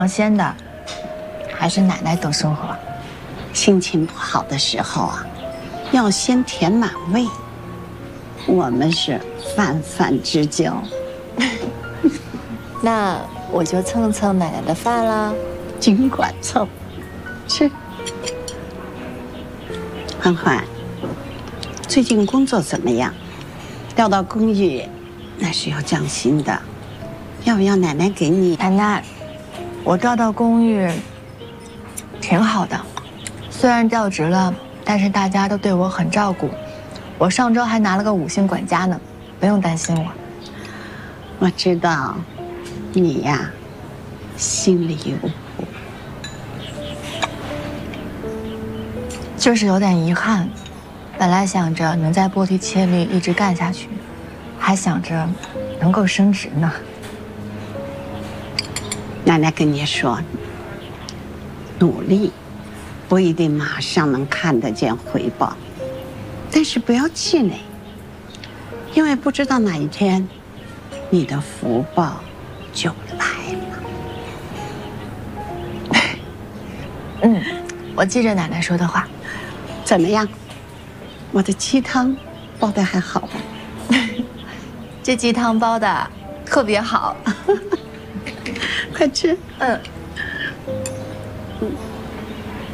鲜的，还是奶奶懂生活。 心情不好的时候啊，要先填满胃。我们是泛泛之交。 那我就蹭蹭奶奶的饭啦。 尽管蹭，吃。欢欢，最近工作怎么样？调到公寓，那是要降薪的，要不要奶奶给你？ 奶奶，我调到公寓挺好的，虽然调职了，但是大家都对我很照顾。我上周还拿了个5星管家呢，不用担心我。 我知道，你呀，心里有谱。 就是有点遗憾，本来想着能在波提切利一直干下去，还想着能够升职呢。 奶奶跟你说，努力不一定马上能看得见回报，但是不要气馁，因为不知道哪一天，你的福报就来了。 我记着奶奶说的话。 怎么样？我的鸡汤煲得还好吧？ 这鸡汤煲的特别好。 快吃。